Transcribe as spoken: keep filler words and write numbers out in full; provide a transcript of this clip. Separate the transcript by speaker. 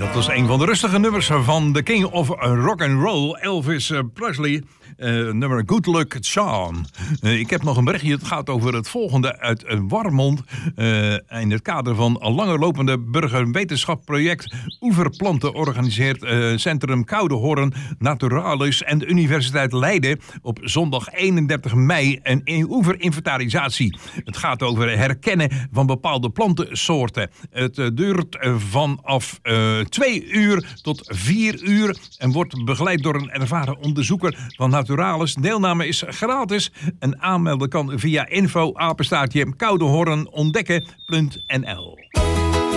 Speaker 1: Dat was een van de rustige nummers van de King of Rock and Roll, Elvis Presley. Uh, nummer Good Luck Charm. Uh, ik heb nog een berichtje. Het gaat over het volgende uit Warmond. Uh, in het kader van een langerlopende burgerwetenschapproject Oeverplanten organiseert uh, Centrum Koudehorn Naturalis en de Universiteit Leiden op zondag eenendertig mei een oeverinventarisatie. Het gaat over herkennen van bepaalde plantensoorten. Het uh, duurt uh, vanaf uh, twee uur tot vier uur en wordt begeleid door een ervaren onderzoeker van Naturalis. Deelname is gratis en aanmelden kan via info apenstaartje koudehornontdekken punt n l.